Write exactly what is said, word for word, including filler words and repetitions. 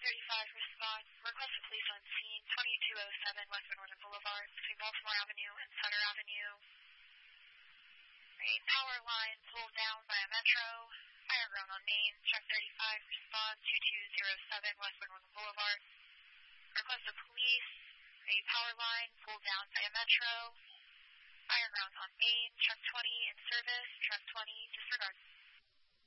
thirty-five, respond. Request a police on scene, twenty-two oh seven West Northern Boulevard, between Baltimore Avenue and Sutter Avenue. A power line pulled down by a Metro. Higher ground on Main, truck thirty-five, respond, twenty-two oh seven West Northern Boulevard. Request a police. A power line pulled down by a Metro. Higher ground on Main, truck twenty in service, truck twenty, disregard.